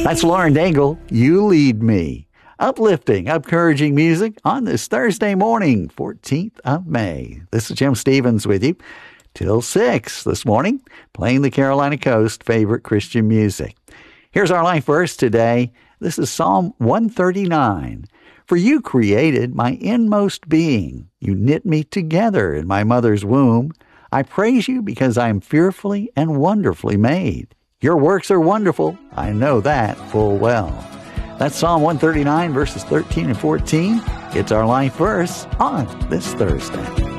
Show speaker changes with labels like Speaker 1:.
Speaker 1: That's Lauren Daigle, You Lead Me. Uplifting, encouraging music on this Thursday morning, 14th of May. This is Jim Stevens with you till 6 this morning, playing the Carolina Coast favorite Christian music. Here's our life verse today. This is Psalm 139. For you created my inmost being. You knit me together in my mother's womb. I praise you because I am fearfully and wonderfully made. Your works are wonderful. I know that full well. That's Psalm 139, verses 13 and 14. It's our life verse on this Thursday.